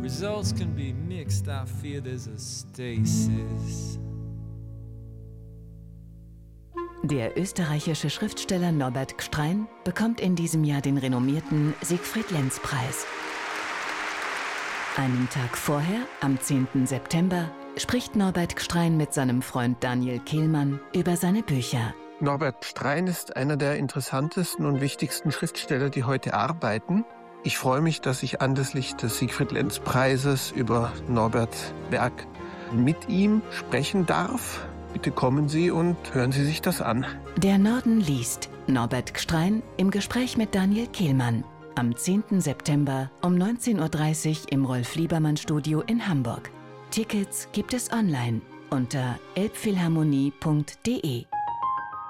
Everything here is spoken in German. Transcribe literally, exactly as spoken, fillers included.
Results can be mixed, I fear there's a stasis. Der österreichische Schriftsteller Norbert Gstrein bekommt in diesem Jahr den renommierten Siegfried-Lenz-Preis. Einen Tag vorher, am zehnten September, spricht Norbert Gstrein mit seinem Freund Daniel Kehlmann über seine Bücher. Norbert Gstrein ist einer der interessantesten und wichtigsten Schriftsteller, die heute arbeiten. Ich freue mich, dass ich anlässlich des Siegfried-Lenz-Preises über Norbert Werk mit ihm sprechen darf. Bitte kommen Sie und hören Sie sich das an. Der Norden liest. Norbert Gstrein im Gespräch mit Daniel Kehlmann. Am zehnten September um neunzehn Uhr dreißig im Rolf-Liebermann-Studio in Hamburg. Tickets gibt es online unter elbphilharmonie punkt de.